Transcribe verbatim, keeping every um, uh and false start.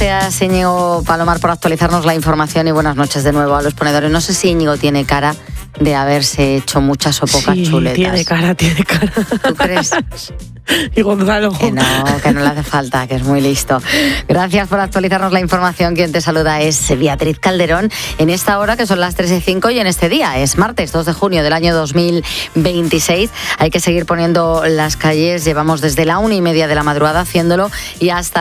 Gracias, Íñigo Palomar, por actualizarnos la información y buenas noches de nuevo a los ponedores. No sé si Íñigo tiene cara de haberse hecho muchas o pocas sí, chuletas. tiene cara, tiene cara. ¿Tú crees? Y Gonzalo. Que no, que no le hace falta, que es muy listo. Gracias por actualizarnos la información. Quien te saluda es Beatriz Calderón en esta hora, que son las tres y cinco, y en este día es martes dos de junio del año dos mil veintiséis. Hay que seguir poniendo las calles. Llevamos desde la una y media de la madrugada haciéndolo y hasta